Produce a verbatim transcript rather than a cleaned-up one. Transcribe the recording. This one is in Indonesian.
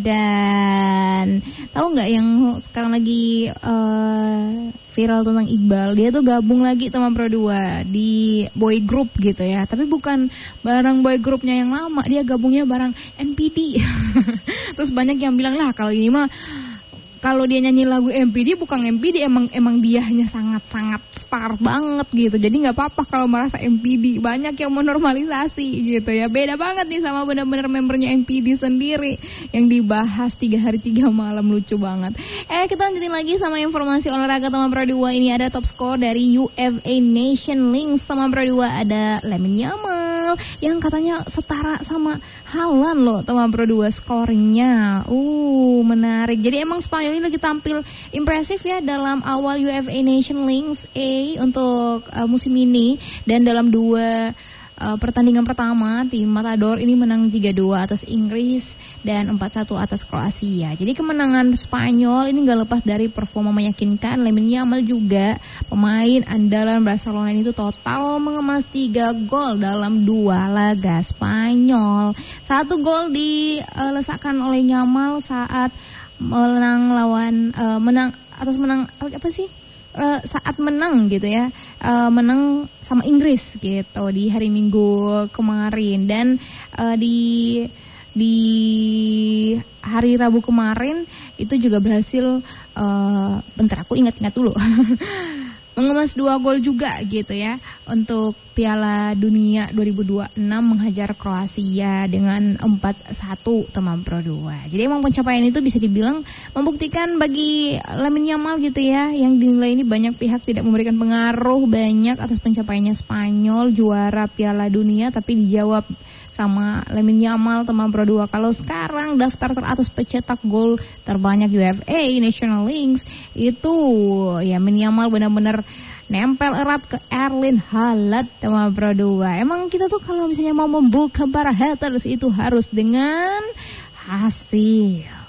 Dan tahu nggak yang sekarang lagi uh, viral tentang Iqbal? Dia tuh gabung lagi sama Pro dua di boy group gitu ya. Tapi bukan bareng boy groupnya yang lama, dia gabungnya bareng N P D. Terus banyak yang bilang lah kalau ini mah kalau dia nyanyi lagu M P D bukan M P D, emang emang dia hanya sangat-sangat star banget gitu. Jadi nggak apa-apa kalau merasa M P D. Banyak yang menormalisasi gitu ya. Beda banget nih sama benar-benar membernya M P D sendiri yang dibahas tiga hari tiga malam, lucu banget. Eh kita lanjutin lagi sama informasi olahraga Teman Pro dua. Ini ada top score dari U F A Nation League Teman Pro dua, ada Lamine Yamal yang katanya setara sama Haaland loh Teman Pro dua scoringnya. Uh menarik. Jadi emang Spanyol ini lagi tampil impresif ya dalam awal U F A Nation League A untuk uh, musim ini, dan dalam dua uh, pertandingan pertama tim Matador ini menang tiga dua atas Inggris dan empat satu atas Kroasia. Jadi kemenangan Spanyol ini gak lepas dari performa meyakinkan Lamine Yamal juga. Pemain andalan Barcelona itu total mengemas tiga gol dalam dua laga Spanyol. Satu gol dilesakkan oleh Yamal saat menang lawan uh, menang atas menang apa sih uh, saat menang gitu ya uh, menang sama Inggris gitu di hari Minggu kemarin, dan uh, di di hari Rabu kemarin itu juga berhasil uh, bentar aku ingat-ingat dulu mengemas dua gol juga gitu ya untuk Piala Dunia dua ribu dua puluh enam menghajar Kroasia dengan empat satu Teman Pro dua. Jadi emang pencapaian itu bisa dibilang membuktikan bagi Lamine Yamal gitu ya, yang dinilai ini banyak pihak tidak memberikan pengaruh banyak atas pencapaiannya Spanyol juara Piala Dunia, tapi dijawab sama Lamine Yamal Teman Pro dua. Kalau sekarang daftar teratas pencetak gol terbanyak U F A National League itu ya Lamine Yamal benar-benar nempel erat ke Erling Haaland Teman Pro dua. Emang kita tuh kalau misalnya mau membuka para haters itu harus dengan hasil.